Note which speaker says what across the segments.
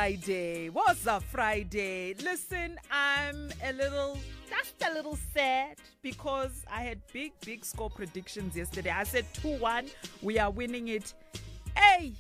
Speaker 1: Friday. What's a Friday? Listen, I'm just a little sad because I had big score predictions yesterday. I said 2-1, we are winning it. Hey!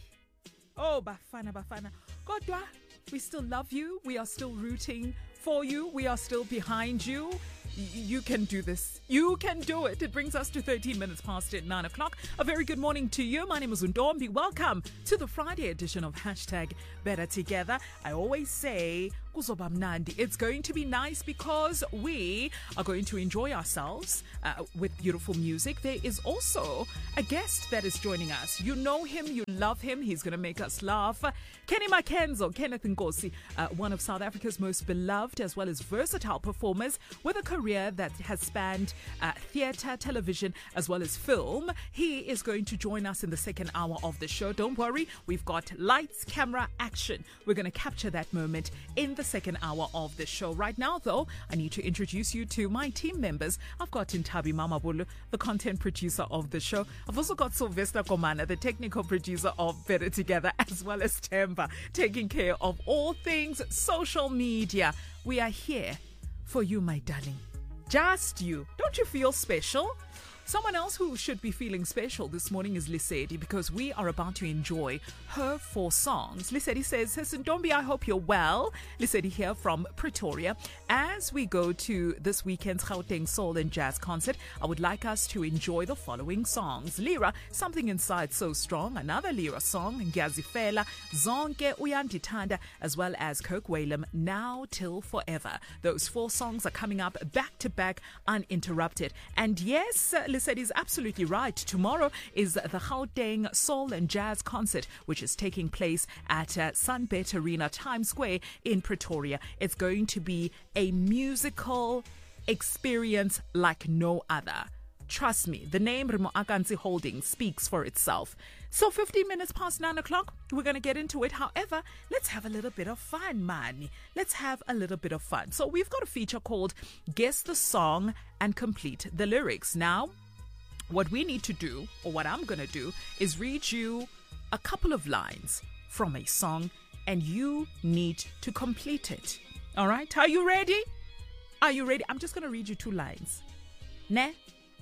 Speaker 1: Oh, Bafana. Kodwa, we still love you. We are still rooting for you. We are still behind you. You can do this. You can do it. It brings us to 13 minutes past 9 o'clock. A very good morning to you. My name is Undombi. Welcome to the Friday edition of Better Together. I always say, kuzoba mnandi. It's going to be nice because we are going to enjoy ourselves with beautiful music. There is also a guest that is joining us. You know him, you love him. He's going to make us laugh. Kenny Makenzo, Kenneth Nkosi, one of South Africa's most beloved as well as versatile performers with a career that has spanned theatre, television, as well as film. He is going to join us in the second hour of the show. Don't worry, we've got lights, camera, action. We're going to capture that moment in the second hour of the show. Right now, though, I need to introduce you to my team members. I've got Ntabi Mamabulu, the content producer of the show. I've also got Sylvester Komana, the technical producer of Better Together, as well as Temba, taking care of all things social media. We are here for you, my darling. Just you. Don't you feel special? Someone else who should be feeling special this morning is Lisedi, because we are about to enjoy her 4 songs. Lisedi says, Ntombi, I hope you're well. Lisedi here from Pretoria. As we go to this weekend's Gauteng Soul and Jazz concert, I would like us to enjoy the following songs. Lira, Something Inside So Strong, another Lira song, Ngiyazifela, Zonke Uyandithanda, as well as Kirk Whalum, Now Till Forever. Those 4 songs are coming up back to back, uninterrupted. And yes, Lisedi is absolutely right. Tomorrow is the Gauteng Soul and Jazz concert, which is taking place at Sunbet Arena, Times Square in Pretoria. It's going to be a musical experience like no other. Trust me, the name Remo Akansi Holdings speaks for itself. So 15 minutes past 9 o'clock, we're going to get into it. However, let's have a little bit of fun, man. Let's have a little bit of fun. So we've got a feature called Guess the Song and Complete the Lyrics. Now, what we need to do, or what I'm going to do, is read you a couple of lines from a song, and you need to complete it. All right? Are you ready? Are you ready? I'm just going to read you 2 lines. Ne?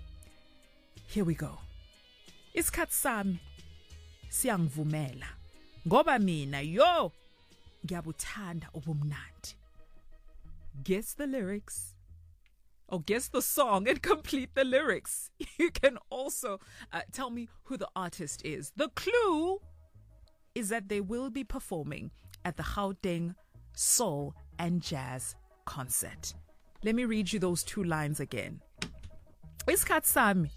Speaker 1: Here we go. Isikhathi sami siyangivumela ngoba mina yo ngiyabuthanda ubumnandi. Guess the lyrics. Or guess the song and complete the lyrics. You can also tell me who the artist is. The clue is that they will be performing at the Gauteng Soul and Jazz concert. Let me read you those 2 lines again. Isikhathi sami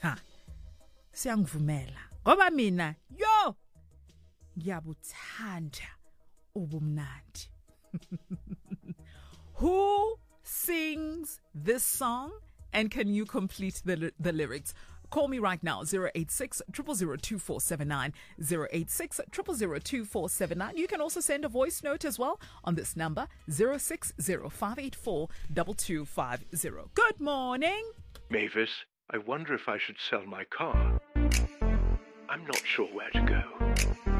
Speaker 1: siyangivumela ngoba mina yo ngiyabuthanda ubumnandi. Who sings this song, and can you complete the lyrics? Call me right now, 086 0002479, 086 0002479. You can also send a voice note as well on this number, 0605842250. Good morning.
Speaker 2: Mavis, I wonder if I should sell my car. I'm not sure where to go.